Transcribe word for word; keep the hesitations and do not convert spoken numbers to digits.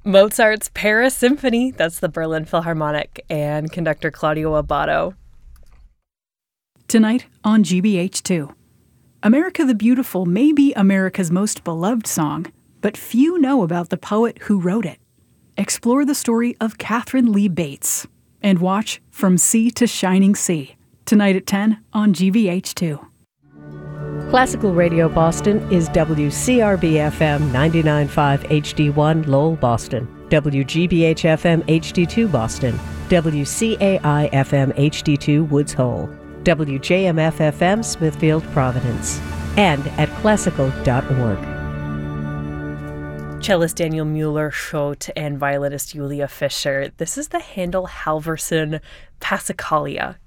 Mozart's Paris Symphony, that's the Berlin Philharmonic, and conductor Claudio Abbado. Tonight on G B H two. America the Beautiful may be America's most beloved song, but few know about the poet who wrote it. Explore the story of Catherine Lee Bates and watch From Sea to Shining Sea, tonight at ten on G B H two. Classical Radio Boston is W C R B F M ninety-nine point five H D one Lowell, Boston, W G B H F M H D two Boston, W C A I F M H D two Woods Hole, W J M F F M Smithfield, Providence, and at classical dot org. Cellist Daniel Mueller Schott and violinist Julia Fischer. This is the Handel Halverson Passacaglia.